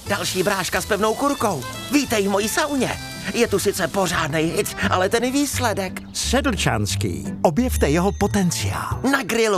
další bráška s pevnou kurkou. Vítej v mojí sauně. Je tu sice pořádnej hic, ale ten výsledek. Sedlčanský. Objevte jeho potenciál. Na grilu.